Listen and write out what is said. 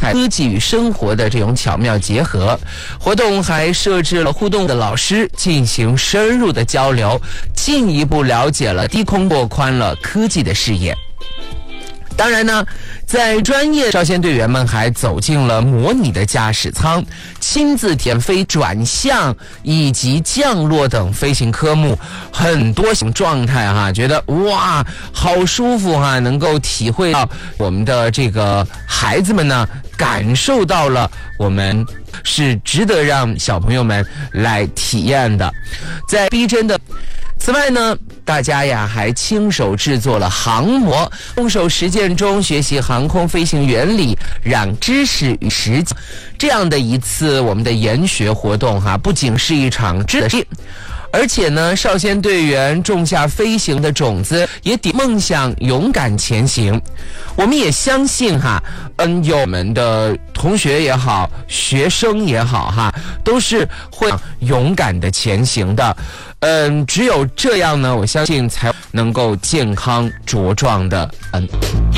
态科技与生活的这种巧妙结合。活动还设置了互动的老师进行深入的交流，进一步了解了低空，拓宽了科技的视野。当然呢，在专业少先队员们还走进了模拟的驾驶舱，亲自体验飞转向以及降落等飞行科目，很多状态哈，觉得哇好舒服哈，能够体会到我们的这个孩子们呢，感受到了我们是值得让小朋友们来体验的，在逼真的。此外呢，大家呀还亲手制作了航模，动手实践中学习航空飞行原理，让知识与实践。这样的一次我们的研学活动哈，不仅是一场知识，而且呢，少先队员种下飞行的种子，也抵梦想勇敢前行。我们也相信哈，有我们的同学也好，学生也好哈，都是会勇敢的前行的。只有这样呢，我相信才能够健康茁壮的